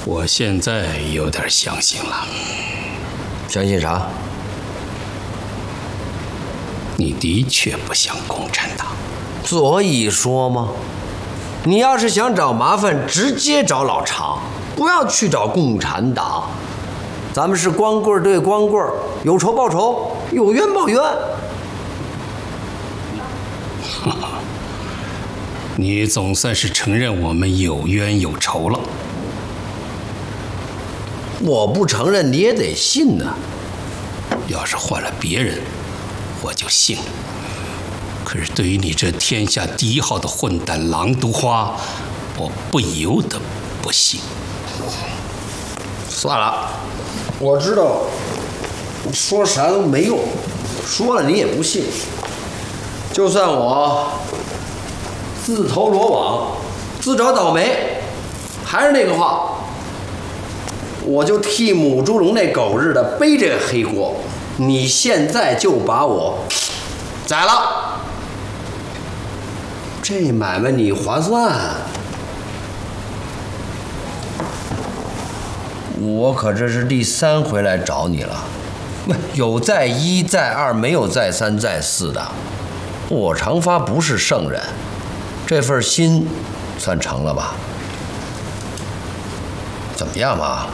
我现在有点相信了。 相信啥？ 你的确不像共产党。 所以说嘛，你要是想找麻烦，直接找老常，不要去找共产党。咱们是光棍对光棍，有仇报仇，有冤报冤。 你总算是承认我们有冤有仇了。 我不承认你也得信呐。 要是换了别人，我就信了。可是对于你这天下第一号的混蛋狼毒花，我不由得不信。 算了，我知道说啥都没用，说了你也不信。就算我自投罗网，自找倒霉，还是那个话，我就替母猪笼那狗日的背这个黑锅。你现在就把我宰了，这买卖你划算。我可这是第3回来找你了，有再1再2，没有再3再4的。我常发不是圣人，这份心算成了吧？怎么样嘛？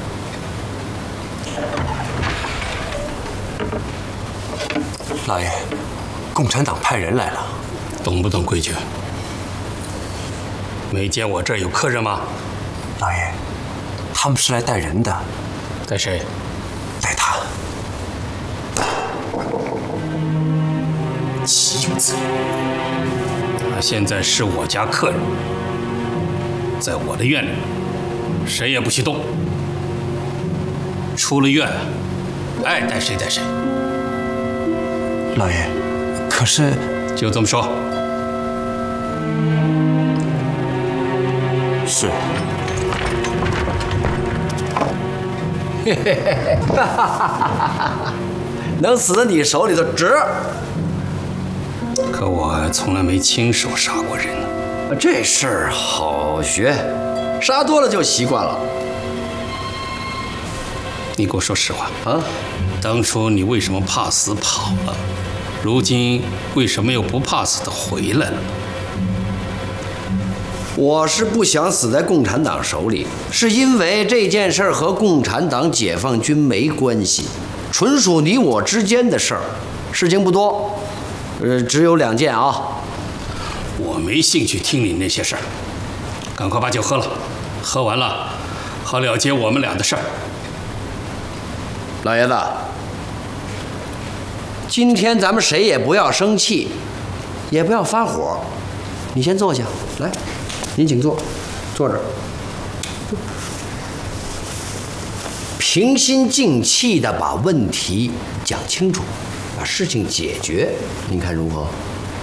老爷，共产党派人来了。 懂不懂规矩？没见我这儿有客人吗？ 老爷，他们是来带人的。 带谁？ 带他。齐永子。 他现在是我家客人，在我的院里，谁也不许动。出了院，爱带谁带谁。 老爷，可是就这么说。 是。 能死在你手里头值。 可我从来没亲手杀过人呢。 这事儿好学，杀多了就习惯了。 你给我说实话啊！ 当初你为什么怕死跑了？如今为什么又不怕死的回来了？ 我是不想死在共产党手里，是因为这件事儿和共产党、解放军没关系，纯属你我之间的事儿，事情不多，只有2件啊。 我没兴趣听你那些事儿，赶快把酒喝了，喝完了好了结我们俩的事儿。 老爷子，今天咱们谁也不要生气，也不要发火，你先坐下来。您请坐，坐这儿。平心静气地把问题讲清楚，把事情解决，您看如何？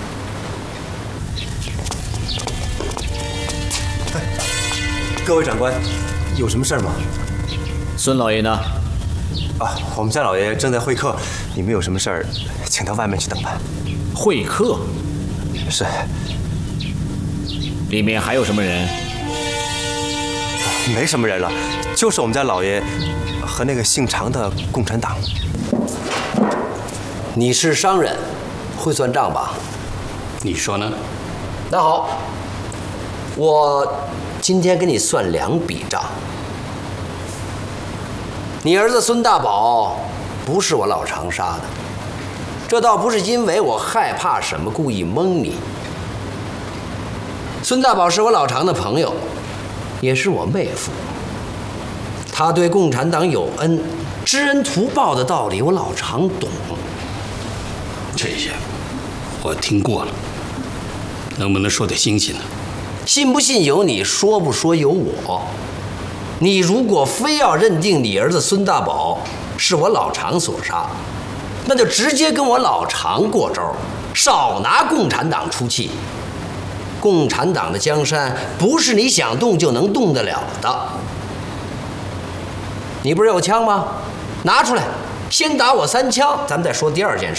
各位长官，有什么事儿吗？ 孙老爷呢？ 啊，我们家老爷正在会客，你们有什么事儿，请到外面去等吧。 会客？ 是。 里面还有什么人？ 没什么人了，就是我们家老爷和那个姓常的共产党。 你是商人，会算账吧？ 你说呢？ 那好，我今天给你算2笔账。你儿子孙大宝不是我老常杀的，这倒不是因为我害怕什么，故意蒙你。孙大宝是我老常的朋友，也是我妹夫。他对共产党有恩，知恩图报的道理我老常懂。 这些我听过了，能不能说点新鲜的？ 信不信由你，说不说由我。你如果非要认定你儿子孙大宝是我老常所杀，那就直接跟我老常过招，少拿共产党出气。共产党的江山不是你想动就能动得了的。你不是有枪吗？拿出来，先打我3枪，咱们再说第2件事。